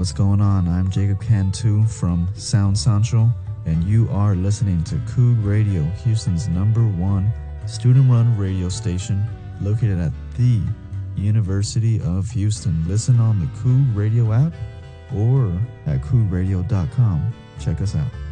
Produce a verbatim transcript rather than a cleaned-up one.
What's going on? I'm Jacob Cantu from Sound Central, and you are listening to Coog Radio, Houston's number one student-run radio station located at the University of Houston. Listen on the Coog Radio app or at coog radio dot com. Check us out.